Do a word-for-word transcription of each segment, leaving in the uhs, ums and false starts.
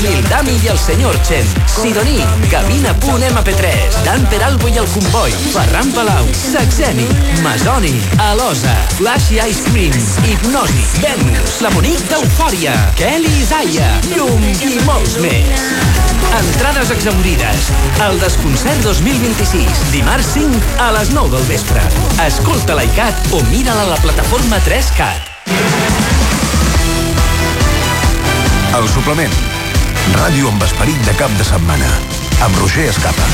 Lil Dami i el senyor Chen, Sidoní, Gavina punt eme pe tres, Dan Peralbo i el Comboi, Ferran Palau, Saxeni, Masoni, Alosa, Flashy Ice Cream, Hipnosi, Venus, la Monique d'Eufòria, Kelly Isaiah, Llum i molts més. Entrades exaurides. El Desconcert dos mil vint-i-sis, dimarts cinc a les nou del vespre. Escolta l'ICAT o mira-la a la plataforma tres cat. El suplement. Ràdio amb esperit de cap de setmana. Amb Roger Escapa.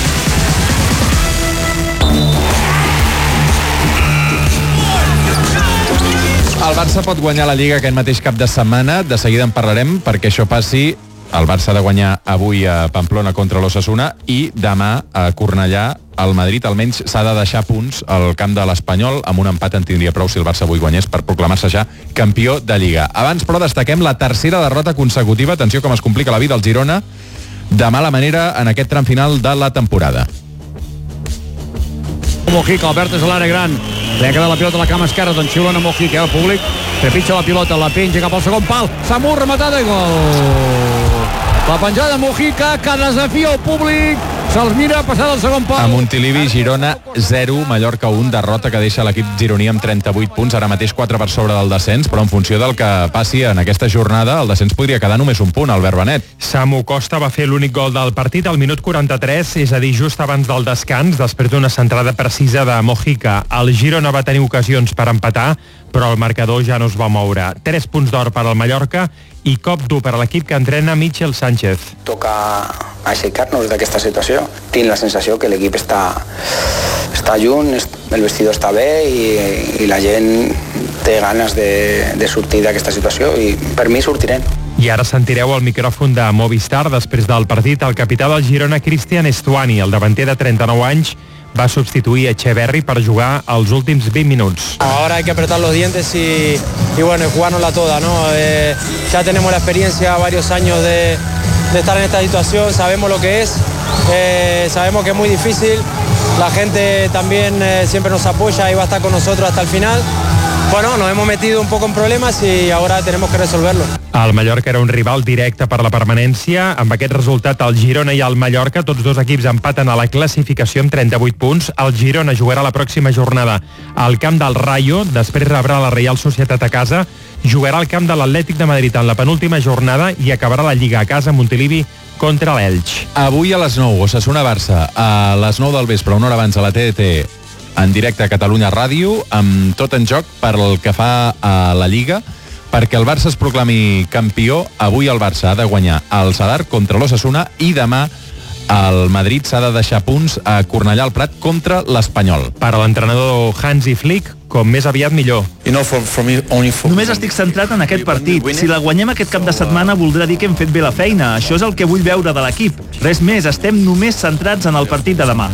El Barça pot guanyar la Lliga aquest mateix cap de setmana. De seguida en parlarem perquè això passi. El Barça ha de guanyar avui a Pamplona contra l'Osasuna i demà a Cornellà el Madrid almenys s'ha de deixar punts al camp de l'Espanyol. Amb un empat en tindria prou si el Barça avui guanyés per proclamar-se ja campió de Lliga. Abans, però, destaquem la tercera derrota consecutiva. Atenció com es complica la vida al Girona de mala manera en aquest tram final de la temporada. Mojica, Albert és a l'àrea gran. Li ha quedat la pilota a la cama esquerra d'en Xilona Mojica, el públic trepitja la pilota, la penja cap al segon pal. Samur, rematada i gol. La penjada de Mojica, que desafia el públic. Se'ls mira passar del segon pal. A Montilivi, Girona zero, Mallorca un, derrota que deixa l'equip gironí amb trenta-vuit punts, ara mateix quatre per sobre del descens, però en funció del que passi en aquesta jornada, el descens podria quedar només un punt, Albert Benet. Samu Costa va fer l'únic gol del partit al minut quaranta-tres, és a dir, just abans del descans, després d'una centrada precisa de Mojica. El Girona va tenir ocasions per empatar, però el marcador ja no es va moure. Tres punts d'or per al Mallorca i cop dur per a l'equip que entrena Michel Sánchez. Toca aixecar-nos d'aquesta situació. Tinc la sensació que l'equip està, està junt, el vestidor està bé i, i la gent té ganes de, de sortir d'aquesta situació i per mi sortirem. I ara sentireu el micròfon de Movistar després del partit. El capità del Girona, Cristian Estuani, el davanter de trenta-nou anys, va substituir Echeverri per jugar els últims vint minuts. Ahora hay que apretar los dientes y, y bueno, y jugárnosla toda, ¿no? Eh, ya tenemos la experiencia, varios años de, de estar en esta situación, sabemos lo que es, eh, sabemos que es muy difícil, la gente también eh, siempre nos apoya y va a estar con nosotros hasta el final. Bueno, nos hemos metido un poco en problemas y ahora tenemos que resolverlo. El Mallorca era un rival directe per la permanència. Amb aquest resultat, el Girona i el Mallorca, tots dos equips empaten a la classificació amb trenta-vuit punts. El Girona jugarà la pròxima jornada al camp del Rayo, després rebrà la Reial Societat a casa, jugarà al camp de l'Atlètic de Madrid en la penúltima jornada i acabarà la Lliga a casa a Montilivi contra l'Elx. Avui a les nou, Osasuna-Barça, a les nou del vespre, una hora abans a la T D T, en directe a Catalunya Ràdio, amb tot en joc per el que fa a la Lliga, perquè el Barça es proclami campió. Avui el Barça ha de guanyar al Sadar contra l'Osasuna i demà el Madrid s'ha de deixar punts a Cornellà al Prat contra l'Espanyol. Per a l'entrenador Hansi Flick, com més aviat millor. Només estic centrat en aquest partit. Si la guanyem aquest cap de setmana voldrà dir que hem fet bé la feina. Això és el que vull veure de l'equip. Res més, estem només centrats en el partit de demà.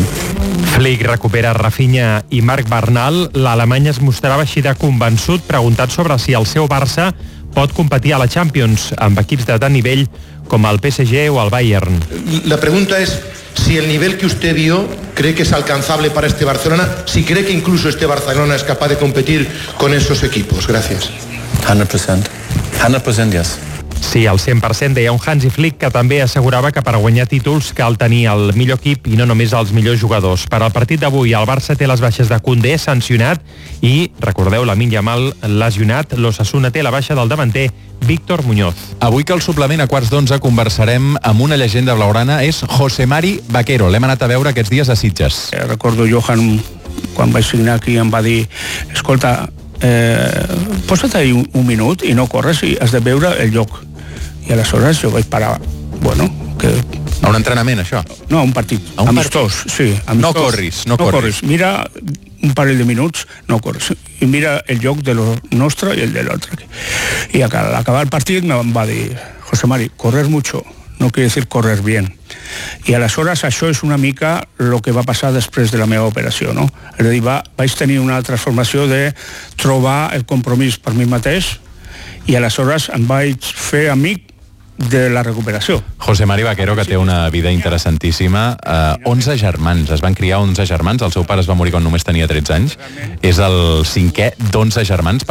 Flick recupera Rafinha i Marc Bernal. L'alemany es mostrava així de convençut, preguntat sobre si el seu Barça pot competir a la Champions amb equips de tant nivell com el P S G o el Bayern. La pregunta es si el nivel que usted vio cree que es alcanzable para este Barcelona, si cree que incluso este Barcelona es capaz de competir con esos equipos. Gracias. cent per cent. cent per cent, yes. Sí, al cent per cent, deia un Hansi Flick que també assegurava que per guanyar títols cal tenir el millor equip i no només els millors jugadors. Per al partit d'avui, el Barça té les baixes de Koundé, sancionat, i, recordeu, Lamine Yamal lesionat. L'Osasuna té la baixa del davanter Víctor Muñoz. Avui que al suplement a quarts d'onze conversarem amb una llegenda blaugrana, és José Mari Vaquero. L'hem anat a veure aquests dies a Sitges. Eh, recordo Johan, quan vaig signar aquí, em va dir, escolta, eh, posa't ahí un, un minut i no corres i has de veure el lloc. I aleshores jo vaig parar, bueno, que... A un entrenament, això? No, a un partit. A un amistós, partit? sí. Amistós. No corris, no, no corris. corris. Mira un parell de minuts, no corres. I mira el lloc de lo nostre i el de l'altre. I al acabar el partit em va dir, José Mari, correr mucho no quiere decir correr bien. I aleshores això és una mica el que va passar després de la meva operació, no? És a dir, va, vaig tenir una transformació de trobar el compromís per mi mateix i aleshores em vaig fer amic de la recuperació. José Mari Vaquero, que té una vida interessantíssima, eh, onze germans, es van criar onze germans, el seu pare es va morir quan només tenia tretze anys, és el cinquè d'onze germans.